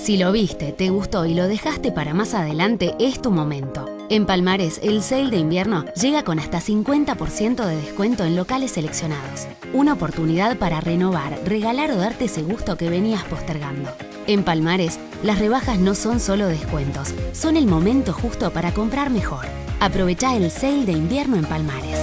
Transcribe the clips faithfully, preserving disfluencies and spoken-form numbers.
Si lo viste, te gustó y lo dejaste para más adelante, es tu momento. En Palmares, el sale de invierno llega con hasta cincuenta por ciento de descuento en locales seleccionados. Una oportunidad para renovar, regalar o darte ese gusto que venías postergando. En Palmares, las rebajas no son solo descuentos, son el momento justo para comprar mejor. Aprovechá el sale de invierno en Palmares.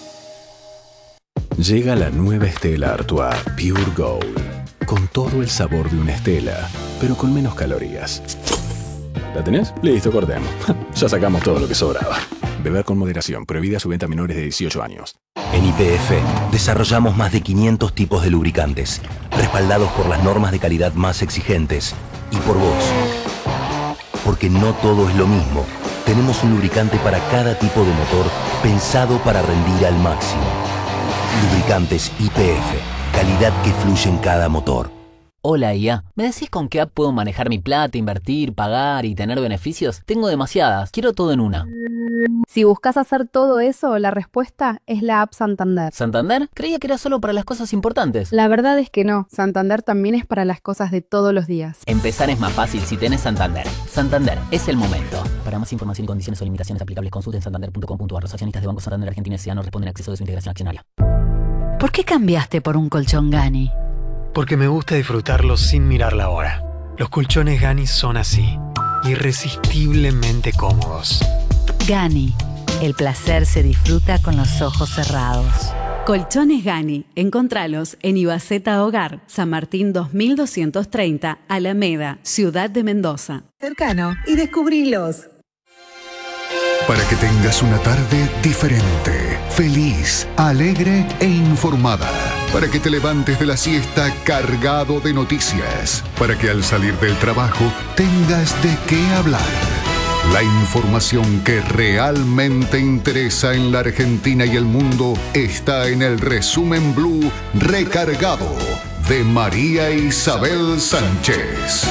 Llega la nueva Stella Artois Pure Gold, con todo el sabor de una Stella, pero con menos calorías. ¿La tenés? Listo, cortemos. Ya sacamos todo lo que sobraba. Beber con moderación, prohibida su venta a menores de dieciocho años. En Y P F desarrollamos más de quinientos tipos de lubricantes, respaldados por las normas de calidad más exigentes y por vos. Porque no todo es lo mismo. Tenemos un lubricante para cada tipo de motor pensado para rendir al máximo. Lubricantes Y P F, calidad que fluye en cada motor. Hola I A, ¿me decís con qué app puedo manejar mi plata, invertir, pagar y tener beneficios? Tengo demasiadas, quiero todo en una. Si buscas hacer todo eso, la respuesta es la app Santander. ¿Santander? Creía que era solo para las cosas importantes. La verdad es que no, Santander también es para las cosas de todos los días. Empezar es más fácil si tenés Santander. Santander, es el momento. Para más información y condiciones o limitaciones aplicables, consulten santander punto com punto a r. Los accionistas de Banco Santander Argentina S A no responden a acceso de su integración accionaria. ¿Por qué cambiaste por un colchón Gani? Porque me gusta disfrutarlo sin mirar la hora. Los colchones Gani son así, irresistiblemente cómodos. Gani, el placer se disfruta con los ojos cerrados. Colchones Gani, encontralos en Ibaceta Hogar, San Martín dos mil doscientos treinta, Alameda, Ciudad de Mendoza. Cercano y descubrilos. Para que tengas una tarde diferente, feliz, alegre e informada. Para que te levantes de la siesta cargado de noticias. Para que al salir del trabajo tengas de qué hablar. La información que realmente interesa en la Argentina y el mundo está en el Resumen Blue Recargado de María Isabel Sánchez.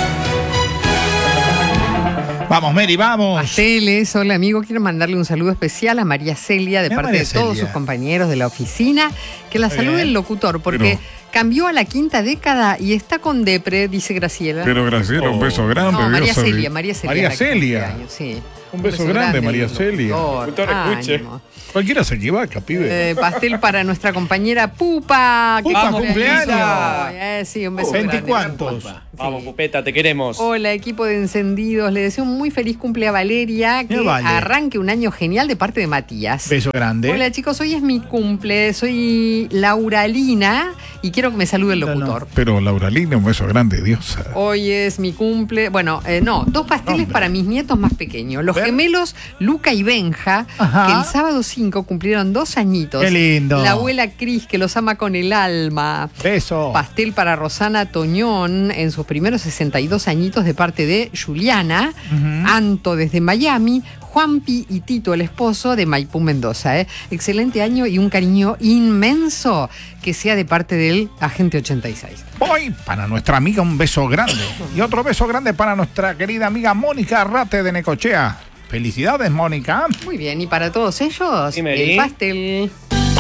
Vamos, Mary, vamos. Pasteles, hola amigo, quiero mandarle un saludo especial a María Celia de Mira, parte María de todos Celia. sus compañeros de la oficina. Que la Muy salude bien. el locutor, porque Pero- cambió a la quinta década y está con depre, dice Graciela. Pero Graciela, un beso grande. No, María Dios sabe. Celia, María Celia. María la que Celia. cumple años, sí. Un beso grande, María al Celia. locutor. Locutor, escuche. Ánimo. Cualquiera se equivoca, pibe. Eh, pastel para nuestra compañera Pupa. que Pupa, cumple cumpleaños. años. Eh, sí, un beso ¿Veinte grande. cuántos? Vamos, Pupeta, te queremos. Hola, equipo de Encendidos. Le deseo un muy feliz cumple a Valeria. Que Mira, Vale. arranque un año genial de parte de Matías. Beso grande. Hola, chicos. Hoy es mi cumple. Soy Lauralina y quiero que me salude el locutor. Pero Lauralina, un beso grande, diosa. Hoy es mi cumple. Bueno, eh, no, dos pasteles Hombre. para mis nietos más pequeños. Los Ver. gemelos Luca y Benja, Ajá. que el sábado cinco cumplieron dos añitos. Qué lindo. La abuela Cris, que los ama con el alma. Beso. Pastel para Rosana Toñón en sus primeros sesenta y dos añitos de parte de Juliana. Ujú. Anto desde Miami. Juanpi y Tito, el esposo de Maipú Mendoza. ¿eh? Excelente año y un cariño inmenso que sea de parte del Agente ochenta y seis. Hoy, para nuestra amiga, un beso grande. Y otro beso grande para nuestra querida amiga Mónica Arrate de Necochea. Felicidades, Mónica. Muy bien, y para todos ellos, Sí, Mary. el pastel.